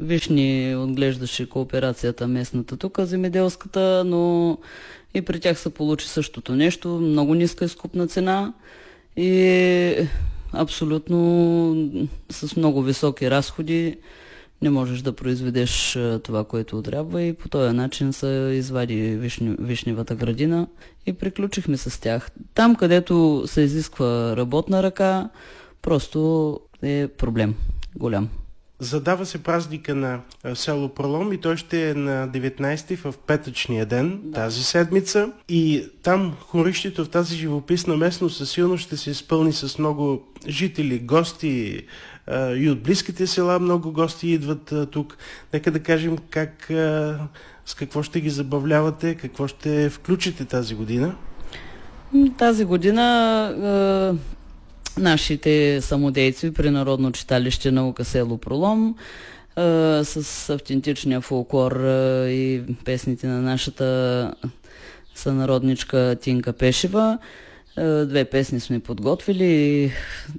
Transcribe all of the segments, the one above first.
вишни отглеждаше кооперацията местната тук, земеделската, но и при тях се получи същото нещо. Много ниска изкупна цена и абсолютно с много високи разходи не можеш да произведеш това, което трябва, и по този начин се извади вишневата градина и приключихме с тях. Там, където се изисква работна ръка, просто е проблем голям. Задава се празника на село Пролом и той ще е на 19-ти в петъчния ден, тази седмица. И там хорището в тази живописна местност със силно ще се изпълни с много жители, гости и от близките села много гости идват тук. Нека да кажем с какво ще ги забавлявате, какво ще включите тази година. Тази година нашите самодейци при Народно читалище Наука село Пролом с автентичния фолклор и песните на нашата сънародничка Тинка Пешева. 2 песни сме подготвили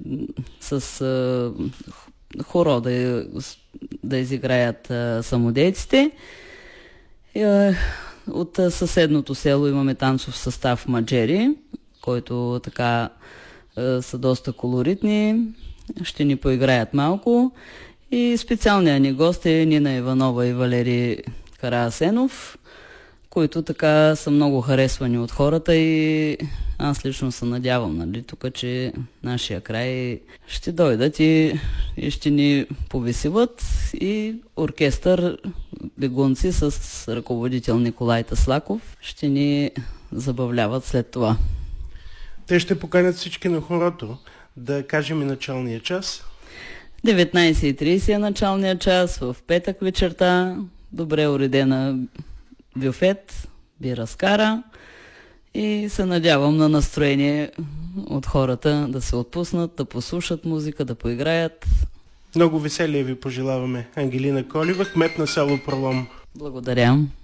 с хоро да изиграят самодейците. От съседното село имаме танцов състав Маджери, който така са доста колоритни, ще ни поиграят малко. И специалният ни гост е Нина Иванова и Валери Караасенов, които така са много харесвани от хората, и аз лично се надявам, тук, че нашия край ще дойдат и ще ни повеселят, и оркестър бегунци с ръководител Николай Таслаков ще ни забавляват след това. Те ще поканят всички на хорото. Да кажем и началния час. 19:30 е началния час, в петък вечерта. Добре уредена бюфет, бира с кара, и се надявам на настроение от хората да се отпуснат, да послушат музика, да поиграят. Много веселие ви пожелаваме. Ангелина Колева, кмет на село Пролом. Благодаря.